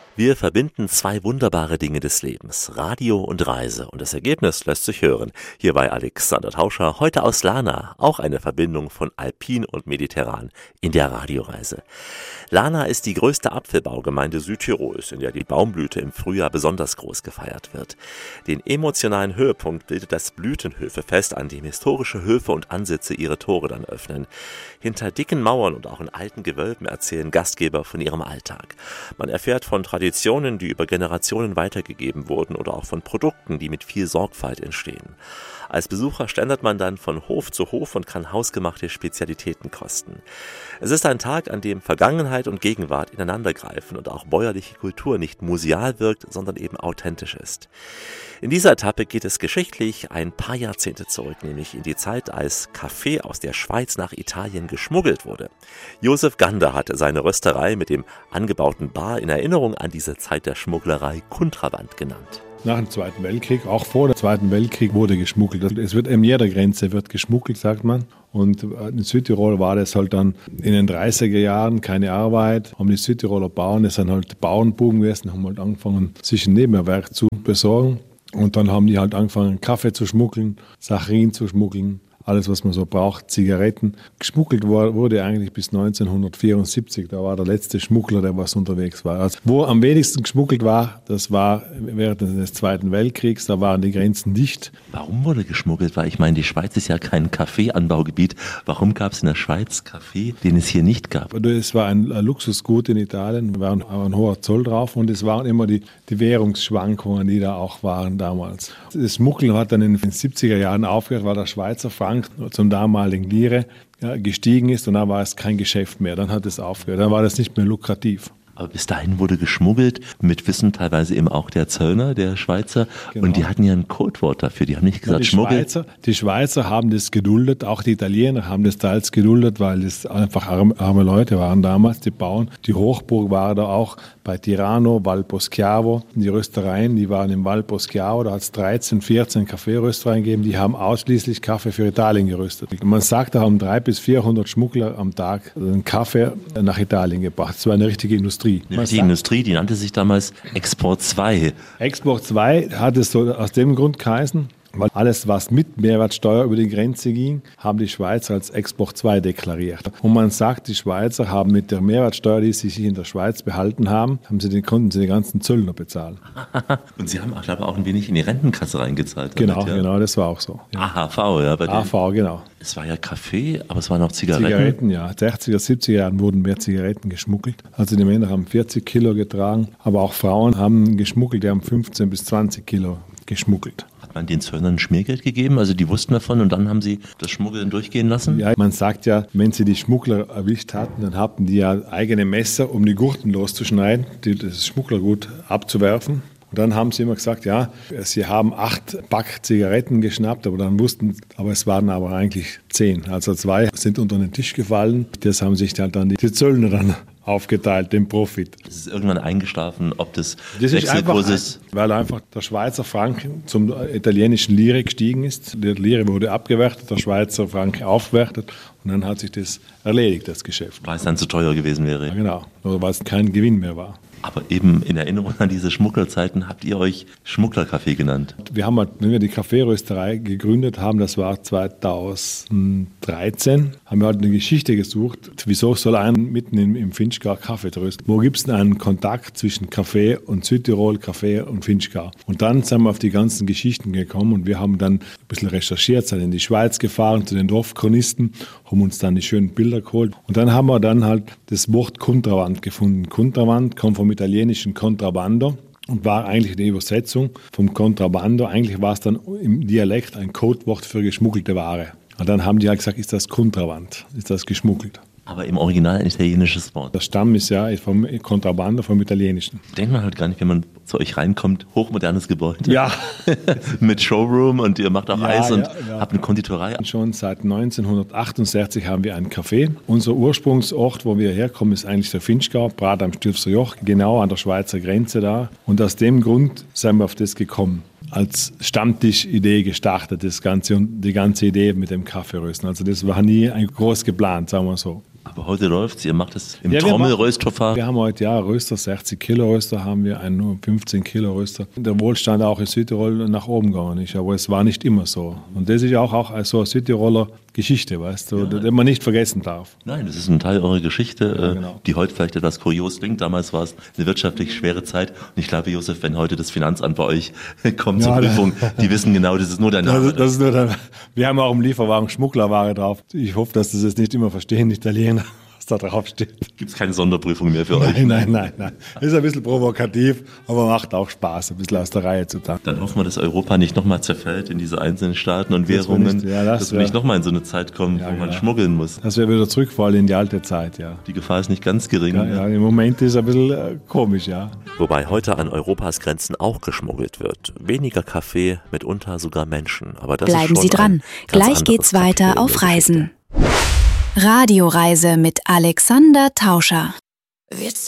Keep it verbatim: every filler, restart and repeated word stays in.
Wir verbinden zwei wunderbare Dinge des Lebens, Radio und Reise. Und das Ergebnis lässt sich hören. Hier bei Alexander Tauscher, heute aus Lana, auch eine Verbindung von Alpin und Mediterran in der Radioreise. Lana ist die größte Apfelbaugemeinde Südtirols, in der die Baumblüte im Frühjahr besonders groß gefeiert wird. Den emotionalen Höhepunkt bildet das Blütenhöfefest, an dem historische Höfe und Ansitze ihre Tore dann öffnen. Hinter dicken Mauern und auch in alten Gewölben erzählen Gastgeber von ihrem Alltag. Man erfährt von Traditionen, die über Generationen weitergegeben wurden oder auch von Produkten, die mit viel Sorgfalt entstehen. Als Besucher schlendert man dann von Hof zu Hof und kann hausgemachte Spezialitäten kosten. Es ist ein Tag, an dem Vergangenheit und Gegenwart ineinandergreifen und auch bäuerliche Kultur nicht museal wirkt, sondern eben authentisch ist. In dieser Etappe geht es geschichtlich ein paar Jahrzehnte zurück, nämlich in die Zeit, als Kaffee aus der Schweiz nach Italien geschmuggelt wurde. Josef Gander hatte seine Rösterei mit dem angebauten Bar in Erinnerung an diese Zeit der Schmugglerei Kontraband genannt. Nach dem Zweiten Weltkrieg, auch vor dem Zweiten Weltkrieg, wurde geschmuggelt. Es wird an jeder Grenze wird geschmuggelt, sagt man. Und in Südtirol war das halt dann in den dreißiger Jahren keine Arbeit. Haben die Südtiroler Bauern, das sind halt Bauernbuben gewesen, haben halt angefangen, sich ein Nebenerwerb zu besorgen. Und dann haben die halt angefangen, Kaffee zu schmuggeln, Saccharin zu schmuggeln. Alles, was man so braucht, Zigaretten. Geschmuggelt wurde eigentlich bis neunzehnhundertvierundsiebzig. Da war der letzte Schmuggler, der was unterwegs war. Also, wo am wenigsten geschmuggelt war, das war während des Zweiten Weltkriegs. Da waren die Grenzen dicht. Warum wurde geschmuggelt? Weil ich meine, die Schweiz ist ja kein Kaffeeanbaugebiet. Warum gab es in der Schweiz Kaffee, den es hier nicht gab? Es war ein Luxusgut in Italien. Da war ein, ein hoher Zoll drauf. Und es waren immer die, die Währungsschwankungen, die da auch waren damals. Das Schmuggeln hat dann in den siebziger Jahren aufgehört, weil der Schweizer Franken zum damaligen Lire ja, gestiegen ist und dann war es kein Geschäft mehr. Dann hat es aufgehört, dann war das nicht mehr lukrativ. Aber bis dahin wurde geschmuggelt, mit Wissen teilweise eben auch der Zöllner, der Schweizer. Genau. Und die hatten ja ein Codewort dafür, die haben nicht gesagt ja, die Schmuggel. Schweizer, die Schweizer haben das geduldet, auch die Italiener haben das teils geduldet, weil das einfach arme, arme Leute waren damals, die Bauern. Die Hochburg war da auch bei Tirano, Val Poschiavo. Die Röstereien, die waren im Val Poschiavo, da hat es dreizehn, vierzehn Kaffeeröstereien gegeben, die haben ausschließlich Kaffee für Italien geröstet. Und man sagt, da haben dreihundert bis vierhundert Schmuggler am Tag einen Kaffee nach Italien gebracht. Das war eine richtige Industrie. Die richtige Industrie, die nannte sich damals Export zwei. Export zwei hat es so aus dem Grund geheißen, weil alles, was mit Mehrwertsteuer über die Grenze ging, haben die Schweizer als Export zwei deklariert. Und man sagt, die Schweizer haben mit der Mehrwertsteuer, die sie sich in der Schweiz behalten haben, haben sie den, konnten sie die ganzen Zöllner bezahlen. Und sie haben, ich glaube, auch ein wenig in die Rentenkasse reingezahlt. Genau, damit, ja. genau, das war auch so. Ja. A H V, ja. Bei A H V, genau. Es war ja Kaffee, aber es waren auch Zigaretten. Zigaretten, ja. In den sechziger, siebziger Jahren wurden mehr Zigaretten geschmuggelt. Also die Männer haben vierzig Kilo getragen, aber auch Frauen haben geschmuggelt, die haben fünfzehn bis zwanzig Kilo geschmuggelt. Hat man den Zöllnern Schmiergeld gegeben? Also die wussten davon und dann haben sie das Schmuggeln durchgehen lassen? Ja, man sagt ja, wenn sie die Schmuggler erwischt hatten, dann hatten die ja eigene Messer, um die Gurten loszuschneiden, die, das Schmugglergut abzuwerfen. Und dann haben sie immer gesagt, ja, sie haben acht Pack Zigaretten geschnappt, aber dann wussten, aber es waren aber eigentlich zehn. Also zwei sind unter den Tisch gefallen. Das haben sich halt dann die, die Zöllner dann aufgeteilt, den Profit. Es ist irgendwann eingeschlafen, ob das, das Wechselkurs ist. Weil einfach der Schweizer Franken zum italienischen Lire gestiegen ist. Der Lire wurde abgewertet, der Schweizer Franken aufgewertet und dann hat sich das erledigt, das Geschäft. Weil es dann zu teuer gewesen wäre. Ja, genau, oder weil es kein Gewinn mehr war. Aber eben in Erinnerung an diese Schmugglerzeiten habt ihr euch Schmugglercafé genannt. Wir haben halt, wenn wir die Kaffeerösterei gegründet haben, das war zweitausenddreizehn, haben wir halt eine Geschichte gesucht. Wieso soll einer mitten im, im Finchgau Kaffee rösten? Wo gibt es denn einen Kontakt zwischen Kaffee und Südtirol, Kaffee und Finchgau? Und dann sind wir auf die ganzen Geschichten gekommen und wir haben dann ein bisschen recherchiert, sind in die Schweiz gefahren zu den Dorfchronisten, haben uns dann die schönen Bilder geholt. Und dann haben wir dann halt das Wort Kontraband gefunden. Kontraband kommt vom italienischen Contrabbando und war eigentlich die Übersetzung vom Contrabbando. Eigentlich war es dann im Dialekt ein Codewort für geschmuggelte Ware. Und dann haben die halt gesagt, ist das Kontraband, ist das geschmuggelt. Aber im Original ein italienisches Wort. Der Stamm ist ja vom Contrabbando, vom Italienischen. Denkt man halt gar nicht, wenn man zu euch reinkommt, hochmodernes Gebäude. Ja. Mit Showroom und ihr macht auch ja, Eis und ja, ja. habt eine Konditorei. Schon seit neunzehnhundertachtundsechzig haben wir ein Café. Unser Ursprungsort, wo wir herkommen, ist eigentlich der Finchgau, Brat am Stilfser Joch, genau an der Schweizer Grenze da. Und aus dem Grund sind wir auf das gekommen. Als Stammtischidee gestartet, das Ganze und die ganze Idee mit dem Kaffeerösten. Also das war nie ein groß geplant, sagen wir so. Aber heute läuft's, ihr macht es im Ja, Trommelröstverfahren. Wir haben heute ja Röster, sechzig Kilo Röster haben wir, einen nur fünfzehn Kilo Röster. Der Wohlstand auch in Südtirol nach oben gegangen ist, aber es war nicht immer so. Und das ist auch, auch so eine Südtiroler Geschichte, weißt du, ja, die man nicht vergessen darf. Nein, das ist ein Teil eurer Geschichte, ja, genau. die heute vielleicht etwas kurios klingt. Damals war es eine wirtschaftlich schwere Zeit. Und ich glaube, Josef, wenn heute das Finanzamt bei euch kommt zur ja, Prüfung, die wissen genau, das ist nur der Name. Das, das ist nur der, wir haben auch im Lieferwagen Schmugglerware drauf. Ich hoffe, dass das jetzt nicht immer verstehen, die Italiener, was da drauf steht. Gibt es keine Sonderprüfung mehr für nein, euch? Nein, nein, nein. Ist ein bisschen provokativ, aber macht auch Spaß, ein bisschen aus der Reihe zu tanzen. Dann hoffen wir, dass Europa nicht nochmal zerfällt in diese einzelnen Staaten und Währungen, nicht, ja, das dass wir nicht nochmal in so eine Zeit kommen, ja, wo man ja. schmuggeln muss. Dass wir wieder zurückfallen in die alte Zeit, ja. Die Gefahr ist nicht ganz gering. Ja, ja, im Moment ist es ein bisschen äh, komisch, ja. Wobei heute an Europas Grenzen auch geschmuggelt wird. Weniger Kaffee, mitunter sogar Menschen. Aber das Bleiben ist schon Sie dran, gleich geht's weiter auf Reisen. Radioreise mit Alexander Tauscher.